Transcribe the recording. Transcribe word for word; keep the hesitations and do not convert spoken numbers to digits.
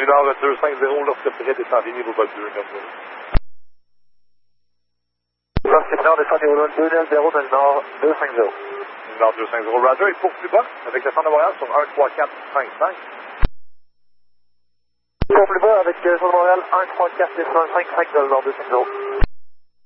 Nord deux cinq zéro, lorsque prêt, descendez niveau vol deux neuf zéro. Lorsque Nord, descendez au vol deux neuf zéro dans le Nord deux cinq zéro. Nord deux cinq zéro, Roger, et pour plus bas, avec le centre de Montréal sur un trois quatre cinq cinq. Pour plus bas, avec le centre de Montréal un trois quatre cinq cinq dans le Nord deux cinq zéro.